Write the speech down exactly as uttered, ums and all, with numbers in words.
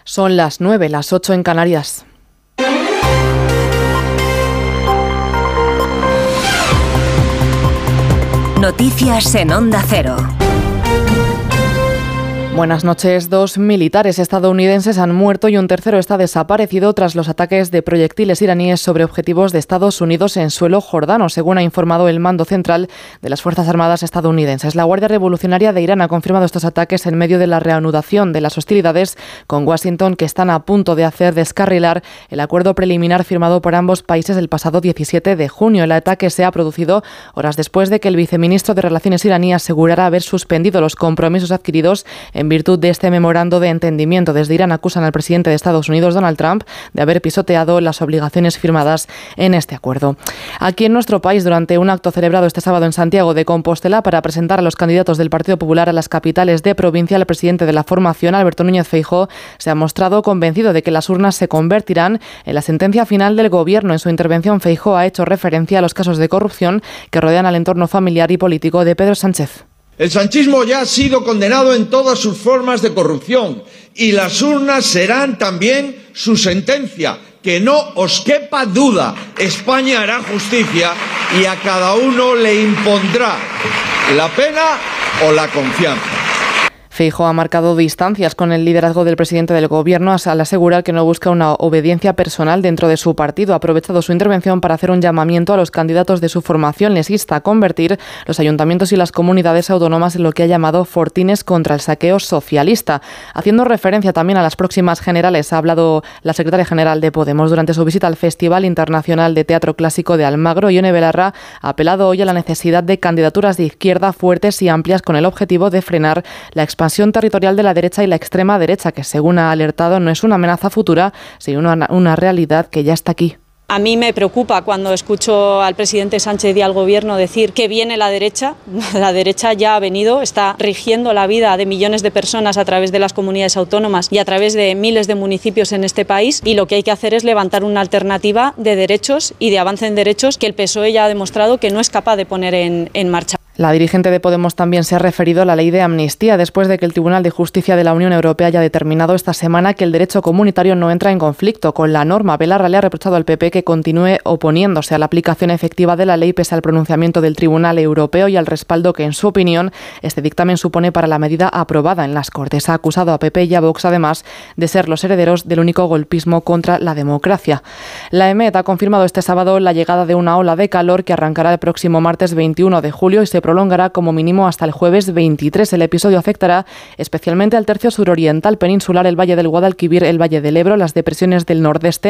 Son las nueve, las ocho en Canarias. Noticias en Onda Cero. Buenas noches. Dos militares estadounidenses han muerto y un tercero está desaparecido tras los ataques de proyectiles iraníes sobre objetivos de Estados Unidos en suelo jordano, según ha informado el mando central de las Fuerzas Armadas estadounidenses. La Guardia Revolucionaria de Irán ha confirmado estos ataques en medio de la reanudación de las hostilidades con Washington, que están a punto de hacer descarrilar el acuerdo preliminar firmado por ambos países el pasado diecisiete de junio. El ataque se ha producido horas después de que el viceministro de Relaciones iraní asegurara haber suspendido los compromisos adquiridos en En virtud de este memorando de entendimiento. Desde Irán acusan al presidente de Estados Unidos, Donald Trump, de haber pisoteado las obligaciones firmadas en este acuerdo. Aquí en nuestro país, durante un acto celebrado este sábado en Santiago de Compostela para presentar a los candidatos del Partido Popular a las capitales de provincia, el presidente de la formación, Alberto Núñez Feijóo, se ha mostrado convencido de que las urnas se convertirán en la sentencia final del gobierno. En su intervención, Feijóo ha hecho referencia a los casos de corrupción que rodean al entorno familiar y político de Pedro Sánchez. El sanchismo ya ha sido condenado en todas sus formas de corrupción y las urnas serán también su sentencia. Que no os quepa duda, España hará justicia y a cada uno le impondrá la pena o la confianza. Feijóo ha marcado distancias con el liderazgo del presidente del gobierno al asegurar que no busca una obediencia personal dentro de su partido. Ha aprovechado su intervención para hacer un llamamiento a los candidatos de su formación. Les insta a convertir los ayuntamientos y las comunidades autónomas en lo que ha llamado fortines contra el saqueo socialista. Haciendo referencia también a las próximas generales, ha hablado la secretaria general de Podemos durante su visita al Festival Internacional de Teatro Clásico de Almagro. Ione Belarra ha apelado hoy a la necesidad de candidaturas de izquierda fuertes y amplias con el objetivo de frenar la expansión expansión territorial de la derecha y la extrema derecha, que según ha alertado no es una amenaza futura, sino una, una realidad que ya está aquí. A mí me preocupa cuando escucho al presidente Sánchez y al gobierno decir que viene la derecha. La derecha ya ha venido, está rigiendo la vida de millones de personas a través de las comunidades autónomas y a través de miles de municipios en este país, y lo que hay que hacer es levantar una alternativa de derechos y de avance en derechos que el P S O E ya ha demostrado que no es capaz de poner en, en marcha. La dirigente de Podemos también se ha referido a la ley de amnistía después de que el Tribunal de Justicia de la Unión Europea haya determinado esta semana que el derecho comunitario no entra en conflicto con la norma. Belarra le ha reprochado al P P que continúe oponiéndose a la aplicación efectiva de la ley pese al pronunciamiento del Tribunal Europeo y al respaldo que, en su opinión, este dictamen supone para la medida aprobada en las Cortes. Ha acusado a P P y a Vox, además, de ser los herederos del único golpismo contra la democracia. La E M E T ha confirmado este sábado la llegada de una ola de calor que arrancará el próximo martes veintiuno de julio y se prolongará como mínimo hasta el jueves veintitrés. El episodio afectará especialmente al tercio suroriental peninsular, el Valle del Guadalquivir, el Valle del Ebro, las depresiones del nordeste